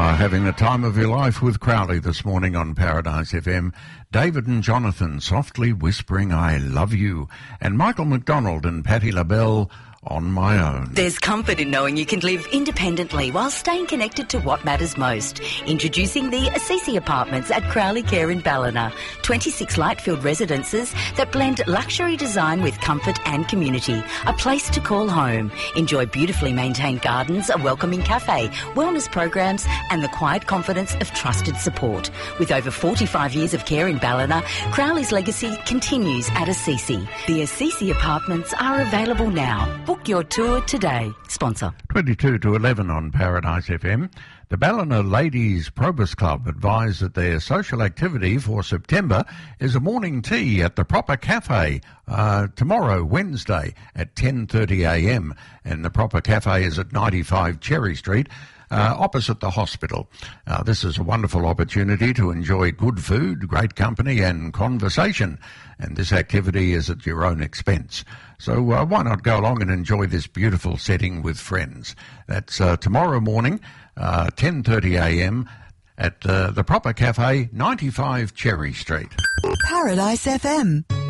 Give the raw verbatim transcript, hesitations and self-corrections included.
are having the time of your life with Crowley this morning on Paradise F M. David and Jonathan softly whispering, I love you. And Michael McDonald and Patti LaBelle, On My Own. There's comfort in knowing you can live independently while staying connected to what matters most. Introducing the Assisi Apartments at Crowley Care in Ballina. twenty-six light-filled residences that blend luxury design with comfort and community. A place to call home. Enjoy beautifully maintained gardens, a welcoming cafe, wellness programs and the quiet confidence of trusted support. With over forty-five years of care in Ballina, Crowley's legacy continues at Assisi. The Assisi Apartments are available now. Book your tour today. Sponsor. twenty-two to eleven on Paradise F M. The Ballina Ladies Probus Club advise that their social activity for September is a morning tea at the Proper Cafe uh, tomorrow, Wednesday, at ten thirty a m. And the Proper Cafe is at ninety-five Cherry Street, Uh, opposite the hospital. Uh, this is a wonderful opportunity to enjoy good food, great company and conversation. And this activity is at your own expense. So uh, why not go along and enjoy this beautiful setting with friends? That's uh, tomorrow morning, uh, ten thirty a m at uh, the Proper Cafe, ninety-five Cherry Street. Paradise F M.